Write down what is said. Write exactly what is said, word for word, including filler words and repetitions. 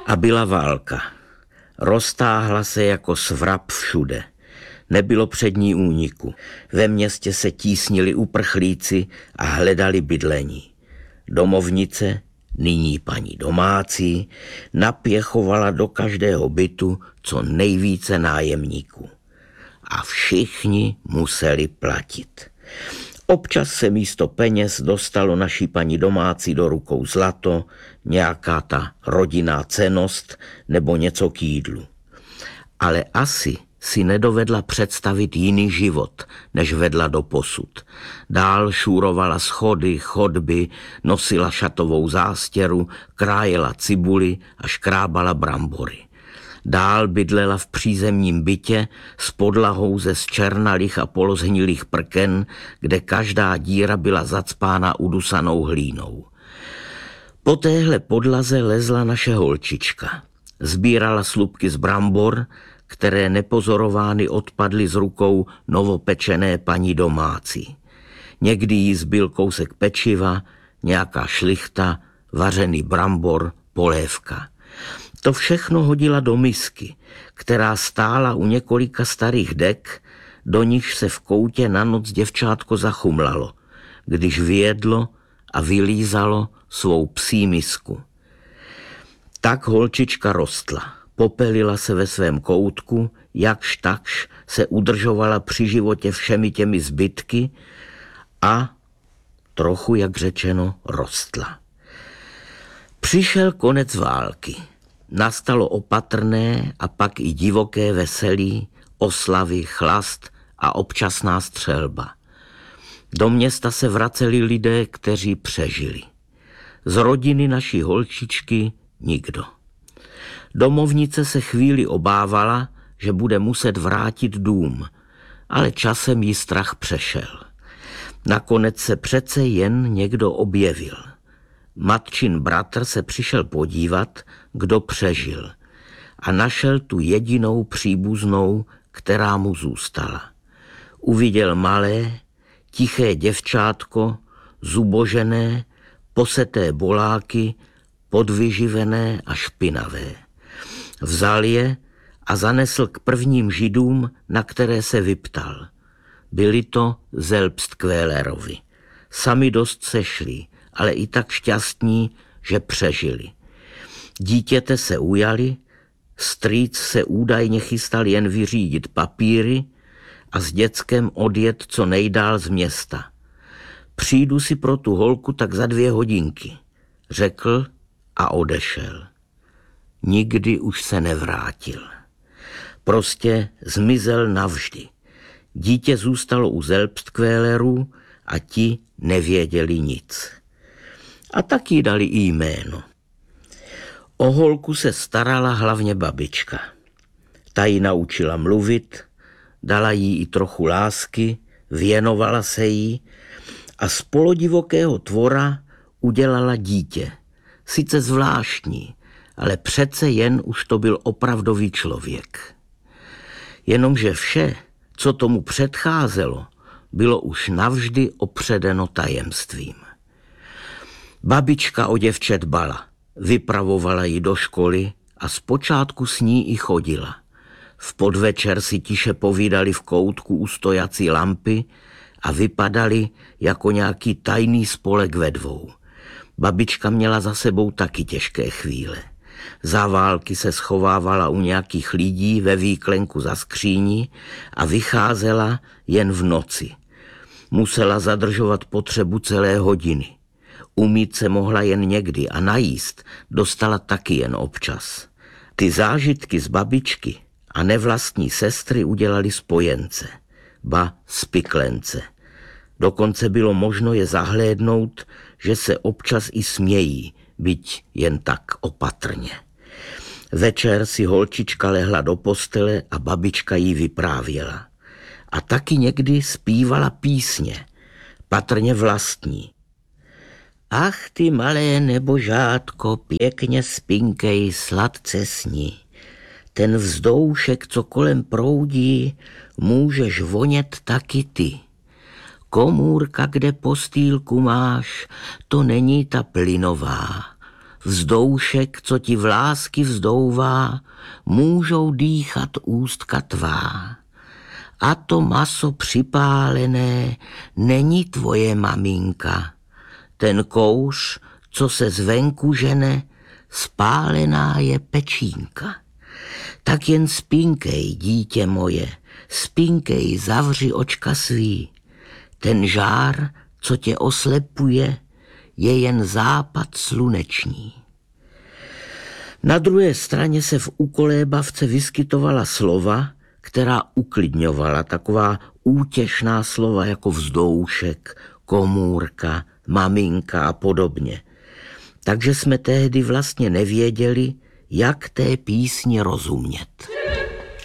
A byla válka. Roztáhla se jako svrab všude. Nebylo před ní úniku. Ve městě se tísnili uprchlíci a hledali bydlení. Domovnice, nyní paní domácí, napěchovala do každého bytu co nejvíce nájemníků. A všichni museli platit. Občas se místo peněz dostalo naší paní domácí do rukou zlato, nějaká ta rodinná cennost nebo něco k jídlu. Ale asi si nedovedla představit jiný život, než vedla doposud. Dál šúrovala schody, chodby, nosila šatovou zástěru, krájela cibuli a škrábala brambory. Dál bydlela v přízemním bytě s podlahou ze zčernalých a polozhnilých prken, kde každá díra byla zacpána udusanou hlínou. Po téhle podlaze lezla naše holčička. Sbírala slupky z brambor, které nepozorovány odpadly z rukou novopečené paní domácí. Někdy jí zbyl kousek pečiva, nějaká šlichta, vařený brambor, polévka. To všechno hodila do misky, která stála u několika starých dek, do nichž se v koutě na noc děvčátko zachumlalo, když vyjedlo a vylízalo svou psí misku. Tak holčička rostla, popelila se ve svém koutku, jakž takž se udržovala při životě všemi těmi zbytky a trochu, jak řečeno, rostla. Přišel konec války. Nastalo opatrné a pak i divoké veselí, oslavy, chlast a občasná střelba. Do města se vraceli lidé, kteří přežili. Z rodiny naší holčičky nikdo. Domovnice se chvíli obávala, že bude muset vrátit dům, ale časem jí strach přešel. Nakonec se přece jen někdo objevil. Matčin bratr se přišel podívat, kdo přežil, a našel tu jedinou příbuznou, která mu zůstala. Uviděl malé, tiché děvčátko, zubožené, poseté boláky, podvyživené a špinavé. Vzal je a zanesl k prvním židům, na které se vyptal. Byli to Selbstkvélerovi. Sami dost sešli, ale i tak šťastní, že přežili. Dítěte se ujali, strýc se údajně chystal jen vyřídit papíry a s děckem odjet co nejdál z města. Přijdu si pro tu holku tak za dvě hodinky, řekl a odešel. Nikdy už se nevrátil. Prostě zmizel navždy. Dítě zůstalo u Selbstkvélerů a ti nevěděli nic. A tak jí dali i jméno. O holku se starala hlavně babička. Ta ji naučila mluvit, dala jí i trochu lásky, věnovala se jí a z polodivokého tvora udělala dítě. Sice zvláštní, ale přece jen už to byl opravdový člověk. Jenomže vše, co tomu předcházelo, bylo už navždy opředeno tajemstvím. Babička o děvče dbala, vypravovala ji do školy a zpočátku s ní i chodila. V podvečer si tiše povídali v koutku u stojací lampy a vypadali jako nějaký tajný spolek ve dvou. Babička měla za sebou taky těžké chvíle. Za války se schovávala u nějakých lidí ve výklenku za skříní a vycházela jen v noci. Musela zadržovat potřebu celé hodiny. Umýt se mohla jen někdy a najíst dostala taky jen občas. Ty zážitky z babičky a nevlastní sestry udělali spojence, ba spiklence. Dokonce bylo možno je zahlédnout, že se občas i smějí, byť jen tak opatrně. Večer si holčička lehla do postele a babička jí vyprávěla. A taky někdy zpívala písně, patrně vlastní. Ach ty malé nebožátko, pěkně spinkej, sladce sní. Ten vzdoušek, co kolem proudí, můžeš vonět taky ty. Komůrka, kde postýlku máš, to není ta plynová. Vzdoušek, co ti v lásky vzdouvá, můžou dýchat ústka tvá. A to maso připálené není tvoje maminka. Ten kouř, co se zvenku žene, spálená je pečínka. Tak jen spinkej, dítě moje, spinkej, zavři očka svý. Ten žár, co tě oslepuje, je jen západ sluneční. Na druhé straně se v ukolébavce vyskytovala slova, která uklidňovala, taková útěšná slova jako vzdoušek, komůrka, maminka a podobně. Takže jsme tehdy vlastně nevěděli, jak té písni rozumět.